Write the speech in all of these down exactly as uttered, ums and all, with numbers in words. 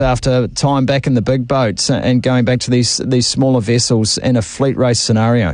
after time back in the big boats and going back to these these smaller vessels in a fleet race scenario?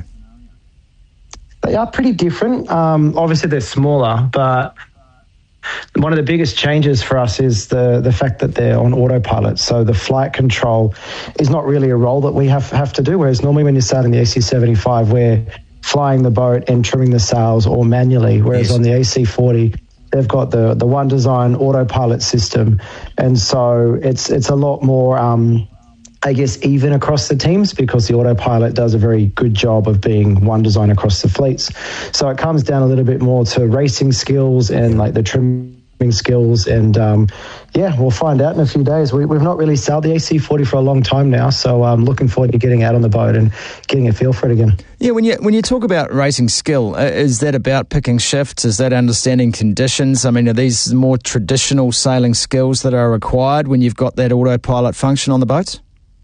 They are pretty different. Um, obviously, they're smaller, but one of the biggest changes for us is the the fact that they're on autopilot. So the flight control is not really a role that we have have to do, whereas normally when you start in the A C seventy-five, we're flying the boat and trimming the sails all manually, whereas yes. on the A C forty, they've got the, the One Design autopilot system. And so it's it's a lot more, um, I guess, even across the teams because the autopilot does a very good job of being One Design across the fleets. So it comes down a little bit more to racing skills and like the trimming skills. And um, yeah, we'll find out in a few days. We, we've not really sailed the A C forty for a long time now, so I'm looking forward to getting out on the boat and getting a feel for it again. Yeah, when you when you talk about racing skill, uh, is that about picking shifts? Is that understanding conditions? I mean, are these more traditional sailing skills that are required when you've got that autopilot function on the boats?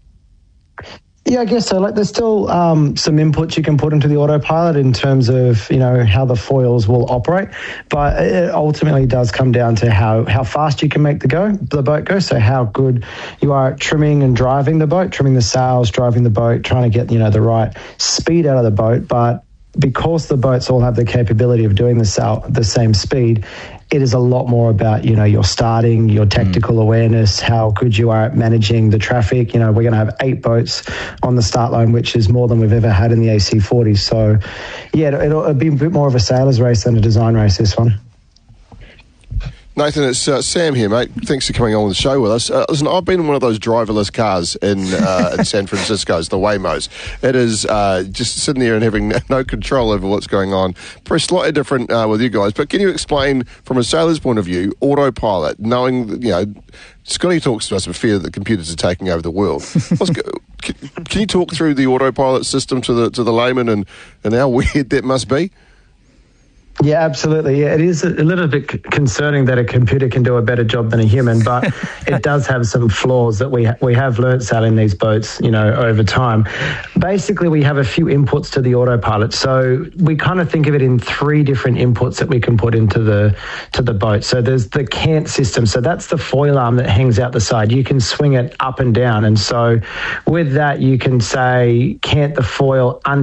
Yeah, I guess so. Like, there's still um, some inputs you can put into the autopilot in terms of, you know, how the foils will operate, but it ultimately does come down to how, how fast you can make the go the boat go. So how good you are at trimming and driving the boat, trimming the sails, driving the boat, trying to get, you know, the right speed out of the boat. But because the boats all have the capability of doing the sail, the same speed, it is a lot more about, you know, your starting, your tactical mm. awareness, how good you are at managing the traffic. You know, we're going to have eight boats on the start line, which is more than we've ever had in the A C forty. So, yeah, it'll, it'll be a bit more of a sailor's race than a design race, this one. Nathan, it's uh, Sam here, mate. Thanks for coming on the show with us. Uh, listen, I've been in one of those driverless cars in, uh, in San Francisco, the Waymos. It is uh, just sitting there and having no control over what's going on. Probably slightly different uh, with you guys, but can you explain, from a sailor's point of view, autopilot, knowing that, you know, Scotty talks to us of fear that computers are taking over the world. What's, can, can you talk through the autopilot system to the to the layman and, and how weird that must be? Yeah, absolutely. Yeah, it is a little bit concerning that a computer can do a better job than a human, but it does have some flaws that we ha- we have learnt sailing these boats, you know, over time. Basically, we have a few inputs to the autopilot. So we kind of think of it in three different inputs that we can put into the to the boat. So there's the cant system. So that's the foil arm that hangs out the side. You can swing it up and down. And so with that, you can say cant the foil under